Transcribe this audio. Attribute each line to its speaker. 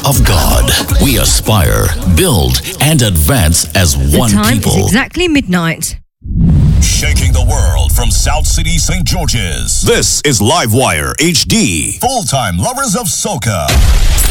Speaker 1: of God. We aspire, build, and advance as one
Speaker 2: The time
Speaker 1: people.
Speaker 2: is exactly midnight.
Speaker 3: Shaking the world from South City, St. George's.
Speaker 1: This is Livewire HD.
Speaker 3: Full-time lovers of soca.